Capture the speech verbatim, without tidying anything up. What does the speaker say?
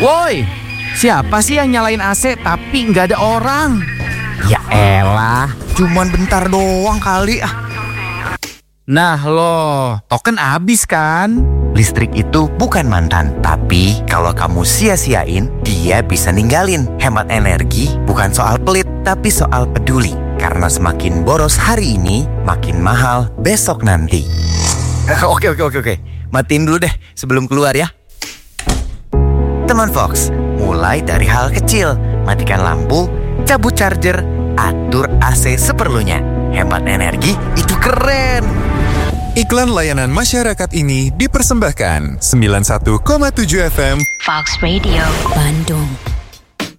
Woi, siapa sih yang nyalain A C tapi nggak ada orang? Ya elah, cuman bentar doang kali ah. Nah lo, token habis kan? Listrik itu bukan mantan, tapi kalau kamu sia-siain, dia bisa ninggalin. Hemat energi bukan soal pelit, tapi soal peduli. Karena semakin boros hari ini, makin mahal besok nanti. Oke, oke, oke, oke. Matiin dulu deh sebelum keluar ya. Teman Fox, mulai dari hal kecil. Matikan lampu, cabut charger, atur A C seperlunya. Hemat energi itu keren. Iklan layanan masyarakat ini dipersembahkan sembilan puluh satu koma tujuh F M Fox Radio Bandung.